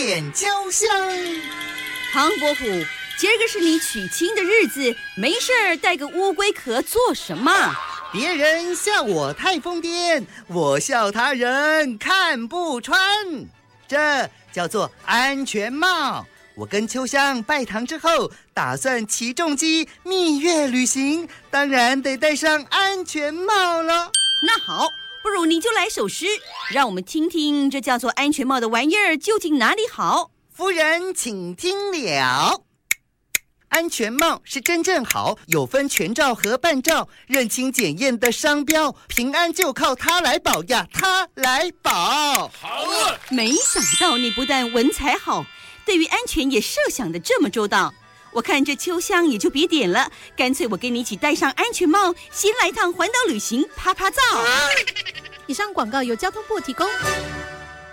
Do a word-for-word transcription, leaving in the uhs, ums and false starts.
点秋香。 唐伯虎，今儿个是你娶亲的日子，没事儿带个乌龟壳做什么？ 别人笑我太疯癫，我笑他人看不穿。这叫做安全帽。我跟秋香拜堂之后，打算骑重机蜜月旅行，当然得戴上安全帽了。 那好，不如你就来首诗，让我们听听这叫做安全帽的玩意儿究竟哪里好。 夫人请听了。安全帽是真正好，有分全罩和半罩，认清检验的商标，平安就靠它来保呀，它来保。 好了， 没想到你不但文采好，对于安全也设想的这么周到。我看这秋香也就别点了，干脆我跟你一起戴上安全帽，先来趟环岛旅行，啪啪照。 以上广告由交通部提供。